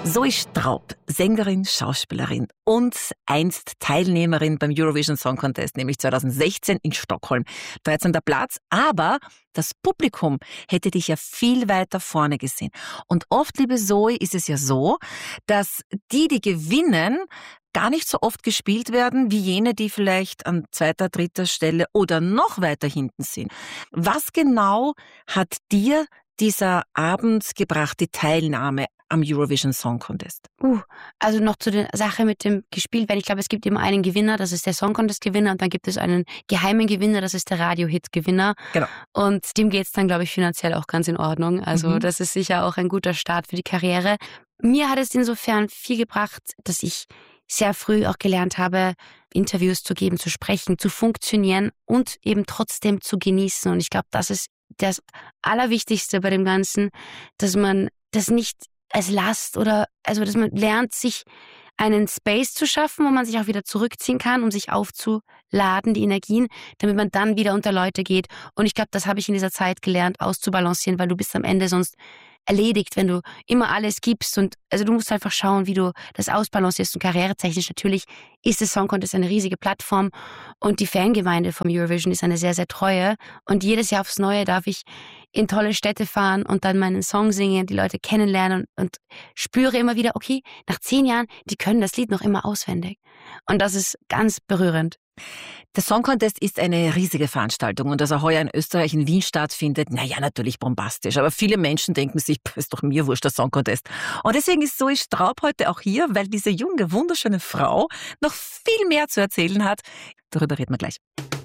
Zoe Straub, Sängerin, Schauspielerin und einst Teilnehmerin beim Eurovision Song Contest, nämlich 2016 in Stockholm. 13. Platz, aber das Publikum hätte dich ja viel weiter vorne gesehen. Und oft, liebe Zoe, ist es ja so, dass die gewinnen, gar nicht so oft gespielt werden, wie jene, die vielleicht an 2., 3. Stelle oder noch weiter hinten sind. Was genau hat dir dieser Abend gebracht, die Teilnahme am Eurovision Song Contest? Also noch zu der Sache mit dem gespielt werden. Ich glaube, es gibt immer einen Gewinner, das ist der Song Contest Gewinner, und dann gibt es einen geheimen Gewinner, das ist der Radio-Hit Gewinner. Genau. Und dem geht's dann, glaube ich, finanziell auch ganz in Ordnung. Also das ist sicher auch ein guter Start für die Karriere. Mir hat es insofern viel gebracht, dass ich sehr früh auch gelernt habe, Interviews zu geben, zu sprechen, zu funktionieren und eben trotzdem zu genießen. Und ich glaube, das ist das Allerwichtigste bei dem Ganzen, dass man das nicht als Last dass man lernt, sich einen Space zu schaffen, wo man sich auch wieder zurückziehen kann, um sich aufzuladen, die Energien, damit man dann wieder unter Leute geht. Und ich glaube, das habe ich in dieser Zeit gelernt, auszubalancieren, weil du bist am Ende sonst erledigt, wenn du immer alles gibst. Und also du musst einfach schauen, wie du das ausbalancierst. Und karrieretechnisch natürlich ist der Song Contest eine riesige Plattform und die Fangemeinde vom Eurovision ist eine sehr, sehr treue. Und jedes Jahr aufs Neue darf ich in tolle Städte fahren und dann meinen Song singen, die Leute kennenlernen und spüre immer wieder, okay, nach 10 Jahren, die können das Lied noch immer auswendig. Und das ist ganz berührend. Der Song Contest ist eine riesige Veranstaltung und dass er heuer in Österreich in Wien stattfindet, naja, natürlich bombastisch. Aber viele Menschen denken sich, ist doch mir wurscht, der Song Contest. Und deswegen ist Zoe Straub heute auch hier, weil diese junge, wunderschöne Frau noch viel mehr zu erzählen hat. Darüber reden wir gleich.